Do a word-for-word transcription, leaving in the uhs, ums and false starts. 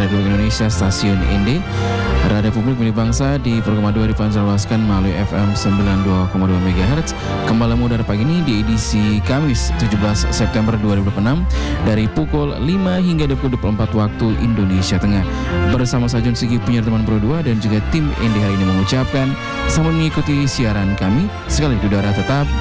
Radio Indonesia Stasiun Indi. Radio Publik Milik Bangsa di program dua dipancarluaskan melalui F M sembilan puluh dua koma dua MHz. Kembali mudahar pagi ini di edisi Kamis tujuh belas September dua ribu dua puluh enam dari pukul lima hingga pukul dua puluh empat waktu Indonesia Tengah. Bersama saya John Sigi, penyiar teman Pro dua dan juga tim Indi hari ini mengucapkan selamat mengikuti siaran kami. Sekali di udara tetap